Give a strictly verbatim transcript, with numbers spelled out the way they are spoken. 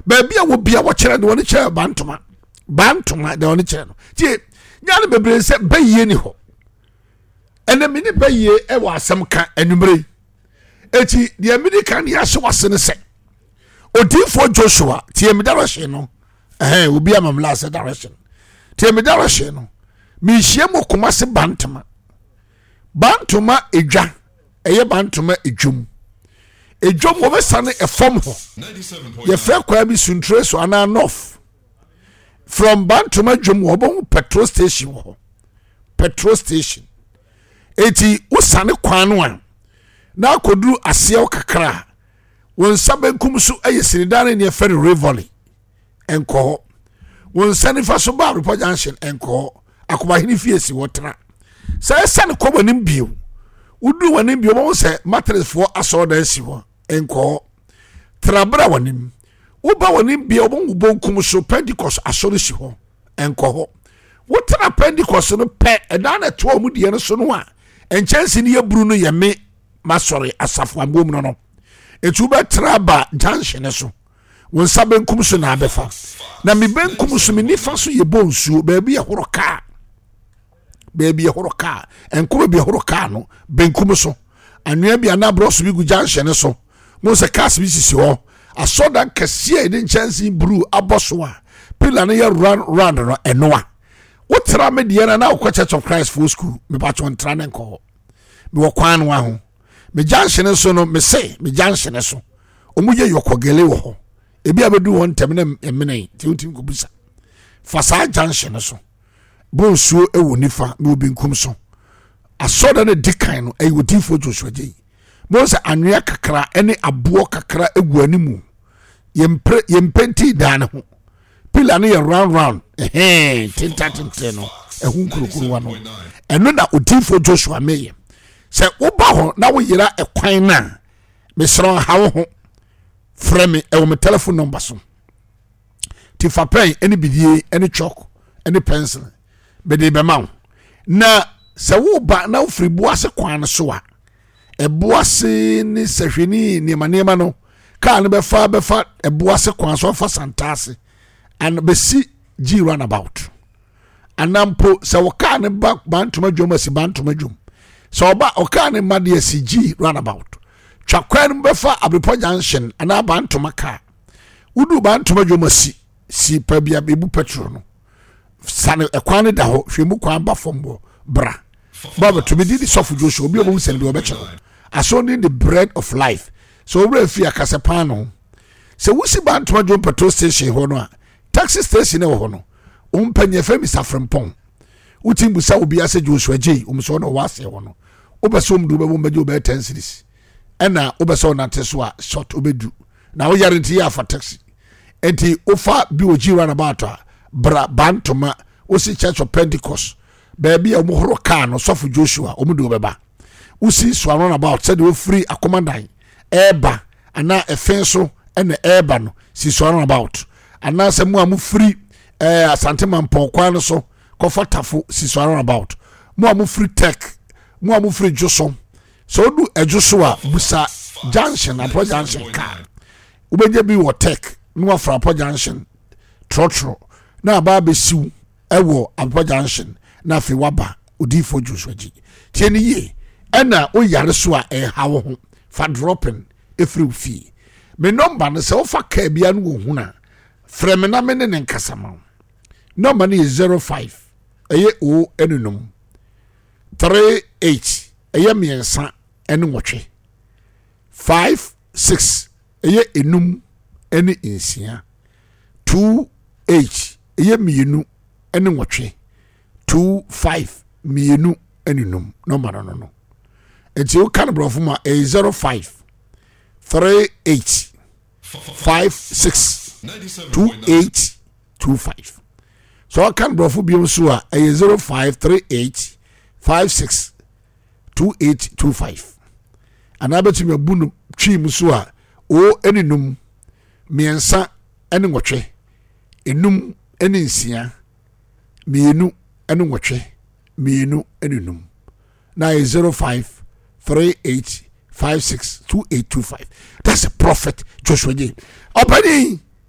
baby a wo bia wo kire de woni kire bantoma bantoma de woni kire no tie nyane bebre se baye ni ho ene me ni baye e wa asem ka anumre eti de american ya hye wase ne se odifo Joshua tie me direction no eh obi amamla se direction tie me direction no mi hye mo koma se bantoma bantoma edwa eye bantoma edwum edwom wo besane e form ho ye fe kwa bi suntre so ana north from bantoma dwom wo bo petrol station ho petrol station eti usane kwano a na koduru asiew kakra won sabenkum so eye sinidane ne fe Rivoli enko won sane fa so ba report junction enko akoba hini fiesi wotra say sane ko wanim bio udu wanim bio mo say mattress for asoda asi ho enko trabra wanim uba wanim bio mo bonkum so Pentecost asori si ho enko ho wotra Pentecost no pe edana to mu die no so no a enchansi ne yeburu no ye me masori asafo ambom no no etu be traba junction so won sabenkum so na abefa na me benkum so me nifa so ye bonsu baabi ye horoka baabi ye horoka enko be horoka no benkum so anua bia na bros bi gu junction so mo se cars bi sisi ho asoda kase e den chance bru aboso a pila na ye run run no enoa wotra me de na na kwa Church of Christ Full School me ba chon tra na enko me wo kwan wa ho me junction so no me say me junction so omuye yokogele wo ho ebi abedu won tem na emene ti utim ko busa fasa junction so bonsuo ewo nifa me obinkum so asoda na dikan no ayi wodifo Joshua Jay mo se anwea kakra ene abo kakra egu animu yempre yempenti dan ho pila no ye round round eh tintatin no ehun kurukuru wa no eno na odifo Joshua meye se woba ho na wo yira ekwan na me sron hawo ho frame e wo me telephone number so ti fa pen eni bidie eni chalk eni pencil be de be maw na se wo ba na ofri buase kwan so a e buase ni sehweni ni manema no ka no be fa be fa e buase kwan so fa santase and be si G runabout anampo se wo ka ne ba bantuma dwom asi bantuma dwom so oba okane made C G runabout twakwan befa Abripo junction ana bantoma ka udu bantoma dwomasi si pabia bebu petrol no sane ekwan da ho hwemu kwan ba fombo bra baba to be di sofu Joshua obi obo sene be obeche aso ni the bread of life so we fi akasepan no se wusi bantoma dwom petrol station ho no a taxi station e ho no umpanye femi safrempon utimbu sa obi ase Joshua Jay umso no wase ho no obeso mdu be bombe jo be ten series ena obeso na teso a short obedu na wo yarenti ya fa taxi enti ofa bi oji runabout a bra bantoma osi Church of Pentecost baby a mohoro ka no sofu Joshua omudu obeba usi so runabout said we free akomandan eba ana efenso ena eba no si so runabout ana se mu amu free eh asante mampon kwa no so comfortable si so runabout mu amu free tech mu amu free joso so do ejoso a busa junction Abripo junction car ubeje bi wo tech no afra Abripo junction trotro na ba be siw ewo Abripo junction na fi waba odifo Joshua Jay tieni ye ena o yare so a e hawo ho fa dropping efri fi me number no se o fa ka bia no hu na frame na me ne nkasama number no is zero five eye o enunum three eight eye miensa ene nwotwe five six eye enum ene insia two eight eye mienu ene nwotwe two five mienu ene num number no no enti o kan brofuma e zero five three eight five six two eight two five so I can brofu bi so a e zero five three eight five six two eight two five anabeti me bunu twi mu so a o eninum miensa ene nwotwe enum ene nsia mienu ene nwotwe mienu enunum na e zero five three eight five six two eight two five that's a prophet Joshua Jay opani